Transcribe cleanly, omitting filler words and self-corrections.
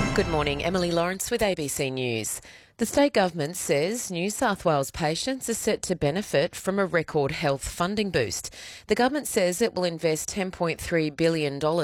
Good morning, Emily Lawrence with ABC News. The state government says New South Wales patients are set to benefit from a record health funding boost. The government says it will invest $10.3 billion